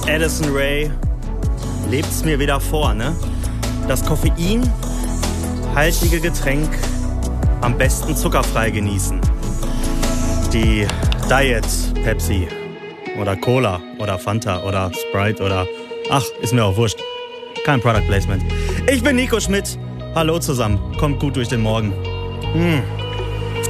Addison Rae lebt's mir wieder vor, ne? Das koffeinhaltige Getränk am besten zuckerfrei genießen. Die Diet Pepsi oder Cola oder Fanta oder Sprite oder... Ach, ist mir auch wurscht. Kein Product Placement. Ich bin Nico Schmidt. Hallo zusammen. Kommt gut durch den Morgen.